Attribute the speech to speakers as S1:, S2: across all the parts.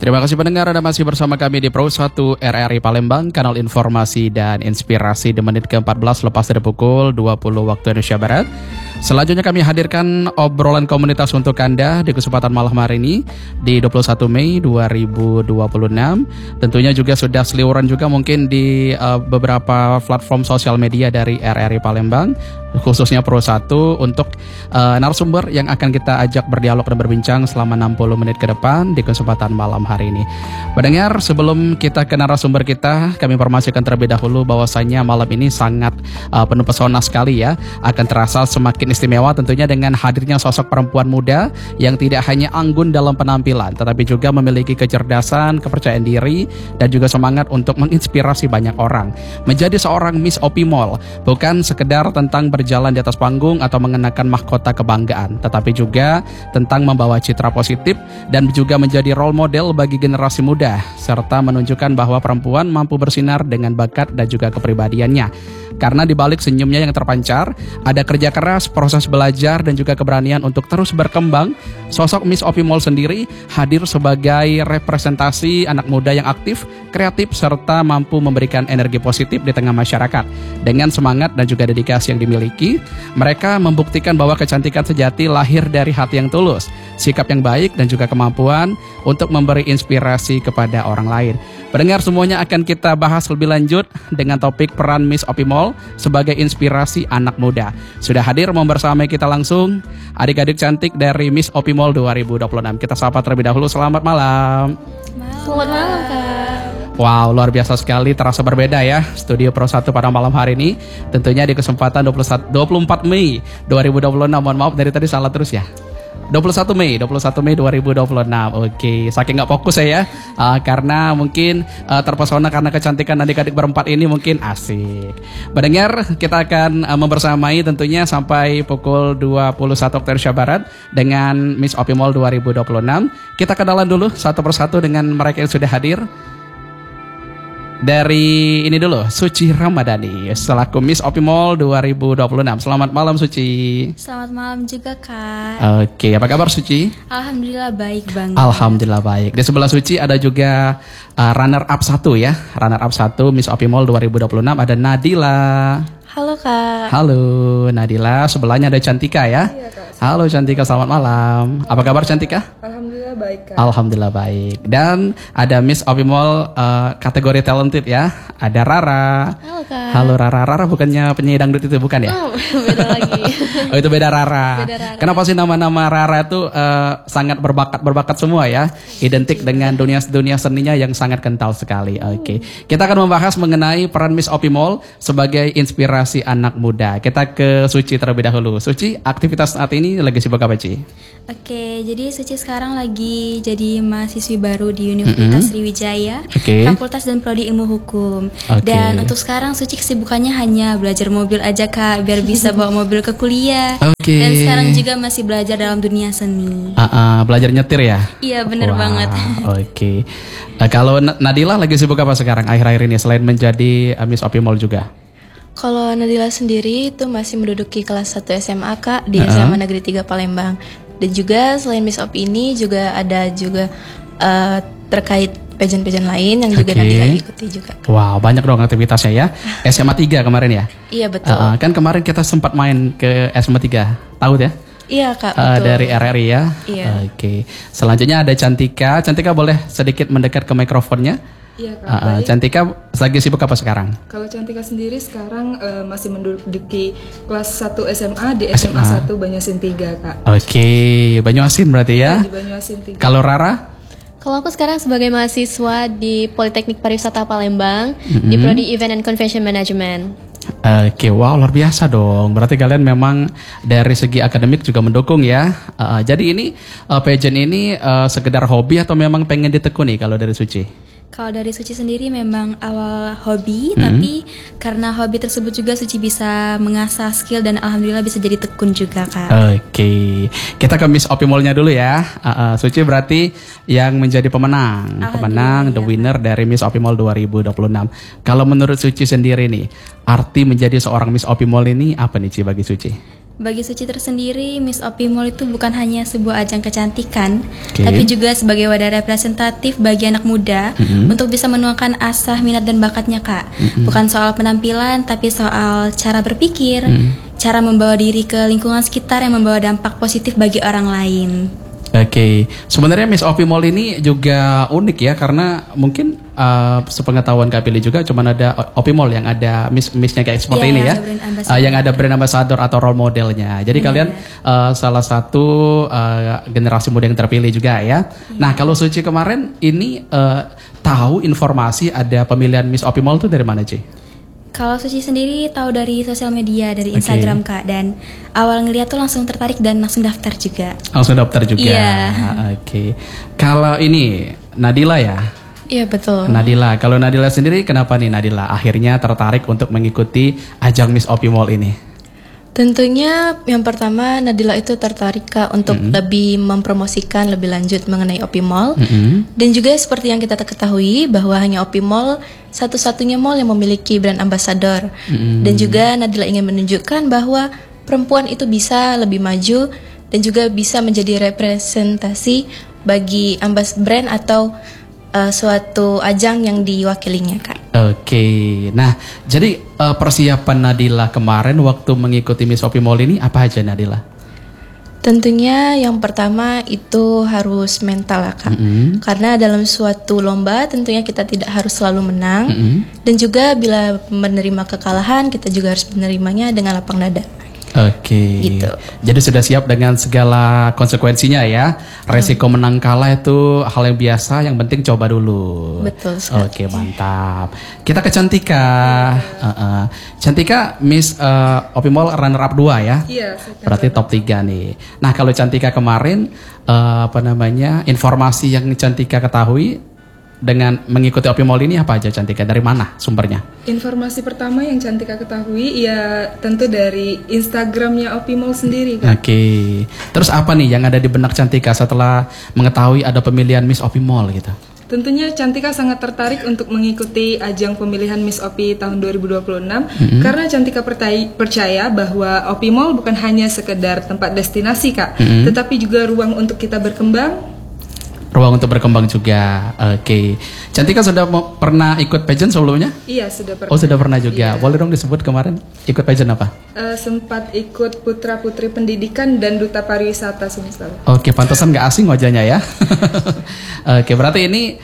S1: Terima kasih pendengar, Anda masih bersama kami di Pro 1 RRI Palembang, kanal informasi dan inspirasi di menit ke-14 lepas dari pukul 20 waktu Indonesia Barat. Selanjutnya kami hadirkan obrolan komunitas untuk Anda di kesempatan malam hari ini di 21 Mei 2026. Tentunya juga sudah seliweran juga mungkin di beberapa platform sosial media dari RRI Palembang, khususnya Pro 1 untuk narasumber yang akan kita ajak berdialog dan berbincang selama 60 menit ke depan di kesempatan malam hari ini. Pendengar, sebelum kita ke narasumber kita, kami informasikan terlebih dahulu bahwasanya malam ini sangat penuh pesona sekali ya. Akan terasa semakin istimewa tentunya dengan hadirnya sosok perempuan muda yang tidak hanya anggun dalam penampilan, tetapi juga memiliki kecerdasan, kepercayaan diri, dan juga semangat untuk menginspirasi banyak orang. Menjadi seorang Miss Opi Mall bukan sekedar tentang berjalan di atas panggung atau mengenakan mahkota kebanggaan, tetapi juga tentang membawa citra positif dan juga menjadi role model bagi generasi muda, serta menunjukkan bahwa perempuan mampu bersinar dengan bakat dan juga kepribadiannya. Karena di balik senyumnya yang terpancar, ada kerja keras, proses belajar, dan juga keberanian untuk terus berkembang. Sosok Miss Opi Mall sendiri hadir sebagai representasi anak muda yang aktif, kreatif, serta mampu memberikan energi positif di tengah masyarakat. Dengan semangat dan juga dedikasi yang dimiliki, mereka membuktikan bahwa kecantikan sejati lahir dari hati yang tulus, sikap yang baik, dan juga kemampuan untuk memberi inspirasi kepada orang lain. Pendengar, semuanya akan kita bahas lebih lanjut dengan topik peran Miss Opi Mall sebagai inspirasi anak muda. Sudah hadir membersamai kita langsung adik-adik cantik dari Miss Opi Mall 2026. Kita sapa terlebih dahulu. Selamat malam.
S2: Selamat malam, Kak.
S1: Wow, luar biasa sekali, terasa berbeda ya Studio Pro 1 pada malam hari ini. Tentunya di kesempatan 24 Mei 2026. Mohon maaf dari tadi salah terus ya. 21 Mei 2026. Oke, saking gak fokus saya karena mungkin terpesona karena kecantikan adik-adik berempat ini, mungkin asik. Mendengar, kita akan membersamai tentunya sampai pukul 21 waktu Indonesia Barat dengan Miss Opi Mall 2026. Kita kenalan dulu satu persatu dengan mereka yang sudah hadir. Dari ini dulu, Suci Ramadhani selaku Miss Opi Mall 2026. Selamat malam, Suci.
S2: Selamat malam juga, Kak.
S1: Oke, apa kabar, Suci?
S2: Alhamdulillah baik banget.
S1: Alhamdulillah baik. Di sebelah Suci ada juga runner up 1 ya. Runner up 1 Miss Opi Mall 2026 ada Nadila.
S2: Halo, Kak.
S1: Halo Nadila, sebelahnya ada Cantika ya.
S3: Iya, Kak.
S1: Halo Cantika, selamat malam. Apa kabar Cantika?
S3: Alhamdulillah baik, Kak.
S1: Alhamdulillah baik. Dan ada Miss Opi Mall kategori talented ya. Ada Rara.
S2: Halo, Kak.
S1: Halo Rara. Rara bukannya penyanyi dangdut itu, bukan ya?
S2: Oh, beda lagi.
S1: Oh, itu beda Rara.
S2: Beda Rara.
S1: Kenapa sih nama-nama Rara itu sangat berbakat semua ya? Identik dengan dunia seninya yang sangat kental sekali. Oke. Kita akan membahas mengenai peran Miss Opi Mall sebagai inspirasi anak muda. Kita ke Suci terlebih dahulu. Suci, aktivitas saat ini lagi sibuk apa, Ci?
S2: Oke, jadi Suci sekarang lagi jadi mahasiswi baru di Universitas Sriwijaya,
S1: Oke.
S2: Fakultas dan Prodi Ilmu Hukum.
S1: Oke.
S2: Dan untuk sekarang Suci kesibukannya hanya belajar mobil aja, Kak, biar bisa bawa mobil ke kuliah.
S1: Oke.
S2: Dan sekarang juga masih belajar dalam dunia seni.
S1: Belajar nyetir ya?
S2: Iya, bener
S1: Wah,
S2: banget.
S1: Oke. Kalau Nadila lagi sibuk apa sekarang akhir-akhir ini selain menjadi Miss Opi Mall juga?
S4: Kalau Nadila sendiri itu masih menduduki kelas 1 SMA, Kak, di SMA Negeri 3 Palembang. Dan juga selain Miss Opi ini juga ada juga terkait pageant-pageant lain yang juga Nadila ikuti juga.
S1: Wow, banyak dong aktivitasnya ya. SMA 3 kemarin ya?
S4: Iya, betul.
S1: Kan kemarin kita sempat main ke SMA 3, tahu ya?
S4: Iya, Kak, betul.
S1: Dari RRI ya?
S4: Iya.
S1: Oke. Selanjutnya ada Cantika. Cantika boleh sedikit mendekat ke mikrofonnya?
S3: Iya, Kak. Baik.
S1: Cantika lagi sibuk apa sekarang?
S3: Kalau Cantika sendiri sekarang masih menduduki kelas 1 SMA di SMA 1 Banyuasin 3, Kak.
S1: Oke, Banyuasin berarti ya?
S3: Di Banyuasin 3.
S1: Kalau Rara?
S4: Kalau aku sekarang sebagai mahasiswa di Politeknik Pariwisata Palembang di Prodi Event and Convention Management.
S1: Oke, wow, luar biasa dong. Berarti kalian memang dari segi akademik juga mendukung ya. Jadi ini pageant ini sekedar hobi atau memang pengen ditekuni kalau dari Suci?
S2: Kalau dari Suci sendiri memang awal hobi, tapi karena hobi tersebut juga Suci bisa mengasah skill dan alhamdulillah bisa jadi tekun juga, Kak.
S1: Oke, kita ke Miss Opi Mall-nya dulu ya. Suci berarti yang menjadi pemenang, the winner dari Miss Opi Mall 2026. Kalau menurut Suci sendiri nih, arti menjadi seorang Miss Opi Mall ini apa nih, Ci, bagi Suci?
S2: Bagi Suci tersendiri, Miss Opi Mall itu bukan hanya sebuah ajang kecantikan,
S1: Oke.
S2: tapi juga sebagai wadah representatif bagi anak muda untuk bisa menuangkan asah, minat, dan bakatnya, Kak. Bukan soal penampilan, tapi soal cara berpikir, cara membawa diri ke lingkungan sekitar yang membawa dampak positif bagi orang lain.
S1: Oke, sebenarnya Miss Opi Mall ini juga unik ya, karena mungkin sepengetahuan Kak Pili juga cuman ada Opi Mall yang ada Miss-nya kayak seperti
S2: Iya,
S1: ini ya,
S2: yang ada brand ambassador.
S1: yang ada brand ambassador atau role modelnya. Jadi kalian salah satu generasi muda yang terpilih juga ya. Nah, kalau Suci kemarin ini tahu informasi ada pemilihan Miss Opi Mall itu dari mana, Ci?
S2: Kalau Suci sendiri tahu dari sosial media, dari Instagram, Kak, dan awal ngeliat tuh langsung tertarik dan langsung daftar juga.
S1: Langsung daftar juga.
S2: Iya.
S1: Oke. Kalau ini Nadila ya.
S4: Iya betul.
S1: Nadila, kalau Nadila sendiri kenapa nih Nadila akhirnya tertarik untuk mengikuti ajang Miss Opi Mall ini?
S4: Tentunya yang pertama Nadila itu tertarik Kak untuk lebih mempromosikan lebih lanjut mengenai Opi Mall. Dan juga seperti yang kita ketahui bahwa hanya Opi Mall satu-satunya mall yang memiliki brand ambassador. Dan juga Nadila ingin menunjukkan bahwa perempuan itu bisa lebih maju dan juga bisa menjadi representasi bagi brand atau suatu ajang yang diwakilinya Kak.
S1: Oke, nah jadi persiapan Nadila kemarin waktu mengikuti Miss Opi Mall ini apa aja Nadila?
S4: Tentunya yang pertama itu harus mental lah Kak. Karena dalam suatu lomba tentunya kita tidak harus selalu menang. Dan juga bila menerima kekalahan kita juga harus menerimanya dengan lapang dada.
S1: Oke,
S4: Gitu.
S1: jadi sudah siap dengan segala konsekuensinya ya. Resiko menang kalah itu hal yang biasa, yang penting coba dulu.
S4: Betul sekali.
S1: Oke, mantap. Kita ke Cantika. Cantika Miss Opi Mall runner up 2 ya.
S3: Iya, saya
S1: Berarti top 3 nih. Nah, kalau Cantika kemarin informasi yang Cantika ketahui dengan mengikuti Opi Mall ini apa aja Cantika? Dari mana sumbernya?
S3: Informasi pertama yang Cantika ketahui ya tentu dari Instagramnya Opi Mall sendiri Kak.
S1: Oke. Terus apa nih yang ada di benak Cantika setelah mengetahui ada pemilihan Miss Opi Mall gitu?
S3: Tentunya Cantika sangat tertarik untuk mengikuti ajang pemilihan Miss Opi tahun 2026 karena Cantika percaya bahwa Opi Mall bukan hanya sekedar tempat destinasi Kak, tetapi juga ruang untuk kita berkembang.
S1: Ruang untuk berkembang juga. Oke. Cantika sudah pernah ikut pageant sebelumnya?
S3: Iya, sudah pernah.
S1: Oh, sudah pernah juga.
S3: Iya.
S1: Boleh dong disebut kemarin ikut pageant apa?
S3: Sempat ikut Putra Putri Pendidikan dan Duta Pariwisata Sumsel.
S1: Oke, pantesan nggak asing wajahnya ya. Oke, berarti ini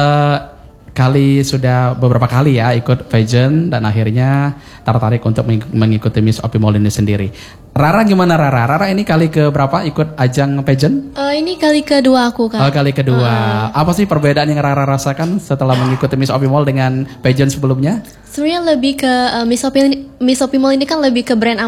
S1: sudah beberapa kali ya ikut pageant dan akhirnya tertarik untuk mengikuti Miss Opi Mall ini sendiri. Rara gimana Rara? Rara ini kali ke berapa ikut ajang pageant?
S4: Ini kali kedua aku Kak.
S1: Oh, kali kedua. Apa sih perbedaan yang Rara rasakan setelah mengikuti Miss Opi Mall dengan pageant sebelumnya?
S5: Sebenarnya lebih ke Miss Opi Mall ini kan lebih ke brand